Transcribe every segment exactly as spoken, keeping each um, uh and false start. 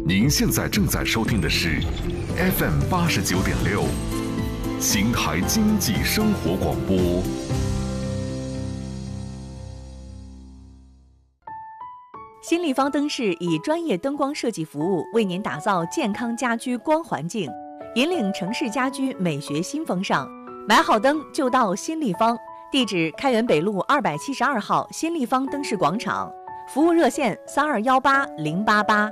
您现在正在收听的是 F M 八十九点六，邢台经济生活广播。 新立方灯饰以专业灯光设计服务，为您打造健康家居光环境，引领城市家居美学新风尚。买好灯就到新立方，地址开元北路二百七十二号新立方灯饰广场，服务热线三二幺八零八八。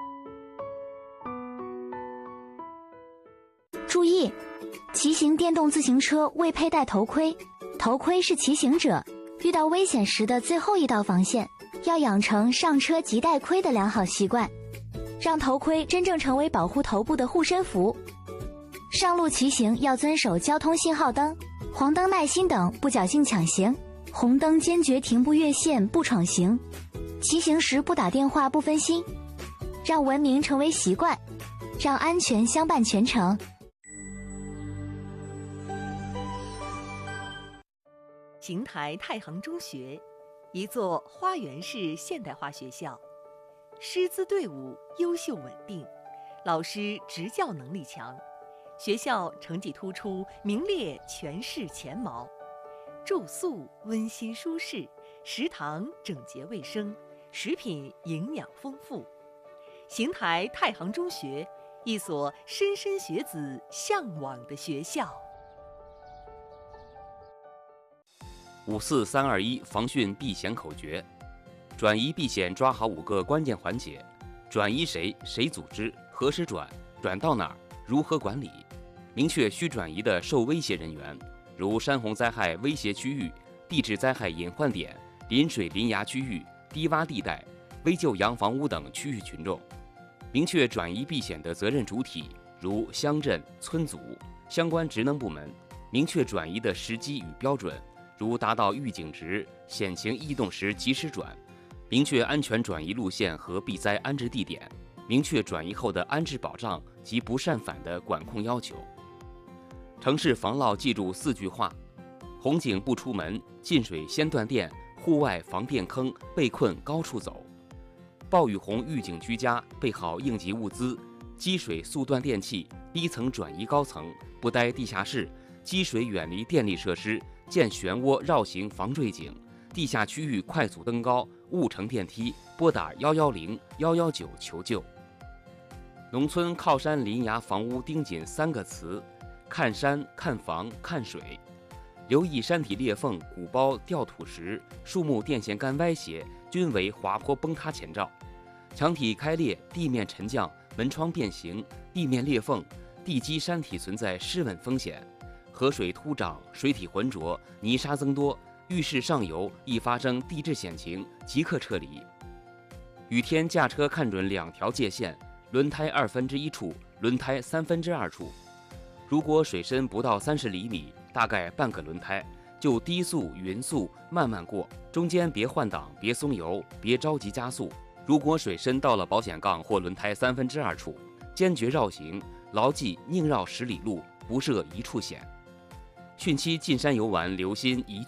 注意，骑行电动自行车未佩戴头盔，头盔是骑行者遇到危险时的最后一道防线。要养成上车即戴盔的良好习惯，让头盔真正成为保护头部的护身符。上路骑行要遵守交通信号灯、黄灯耐心等，不侥幸抢行；红灯坚决停不越线、不闯行。骑行时不打电话、不分心，让文明成为习惯，让安全相伴全程。 邢台太行中学，一座花园式现代化学校，师资队伍优秀稳定，老师执教能力强，学校成绩突出，名列全市前茅。住宿温馨舒适，食堂整洁卫生，食品营养丰富。邢台太行中学，一所莘莘学子向往的学校。 五四三二一防汛避险口诀：转移避险抓好五个关键环节：转移谁、谁组织、何时转、转到哪儿、如何管理。明确需转移的受威胁人员，如山洪灾害威胁区域、地质灾害隐患点、临水临崖区域、低洼地带、危旧洋房屋等区域群众。明确转移避险的责任主体，如乡镇、村组、相关职能部门。明确转移的时机与标准，如达到预警值、险情异动时及时转，明确安全转移路线和避灾安置地点，明确转移后的安置保障及不擅返的管控要求。城市防涝记住四句话：红警不出门，进水先断电，户外防电坑，被困高处走。暴雨洪预警居家，备好应急物资，积水速断电器，低层转移高层，不待地下室，积水远离电力设施，建漩涡绕行防坠井，地下区域快速登高，勿乘电梯，拨打一一零、一一九求救。农村靠山临崖房屋盯紧三个词：看山、看房、看水。留意山体裂缝、鼓包、掉土石、树木电线杆歪斜，均为滑坡崩塌前兆。墙体开裂、地面沉降、门窗变形、地面裂缝、地基山体存在失稳风险。河水突涨、水体浑浊、泥沙增多，浴室上游易发生地质险情，即刻撤离。雨天驾车看准两条界限：轮胎二分之一处，轮胎三分之二处。如果水深不到三十厘米，大概半个轮胎，就低速、匀速慢慢过，中间别换挡、别松油、别着急加速。如果水深到了保险杠或轮胎三分之二处，坚决绕行，牢记宁绕十里路，不涉一处险。汛期进山游玩，留心一